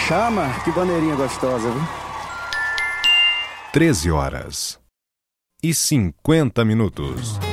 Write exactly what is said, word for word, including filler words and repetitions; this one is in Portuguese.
Chama, que bandeirinha gostosa, viu? treze horas e cinquenta minutos.